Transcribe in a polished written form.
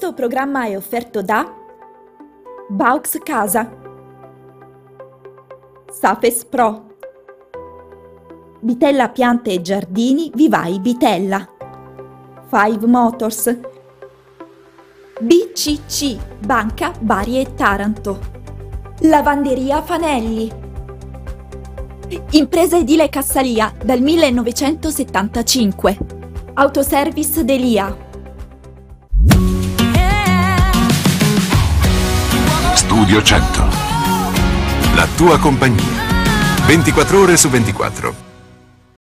Questo programma è offerto da Baux Casa, Safes Pro, Bitella Piante e Giardini Vivai Bitella, Five Motors, BCC Banca Bari e Taranto, Lavanderia Fanelli, Impresa Edile Cassalia dal 1975, Autoservice Delia. Studio 100. La tua compagnia. 24 ore su 24.